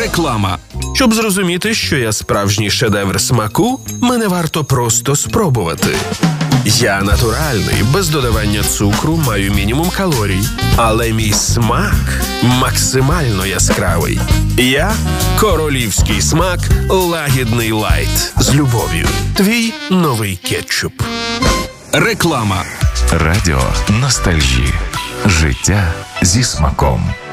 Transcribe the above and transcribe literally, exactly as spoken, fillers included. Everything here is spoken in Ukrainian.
Реклама. Щоб зрозуміти, що я справжній шедевр смаку, мене варто просто спробувати. Я натуральний, без додавання цукру, маю мінімум калорій. Але мій смак максимально яскравий. Я – королівський смак лагідний лайт. З любов'ю. Твій новий кетчуп. Реклама. Радіо ностальжі. Життя зі смаком.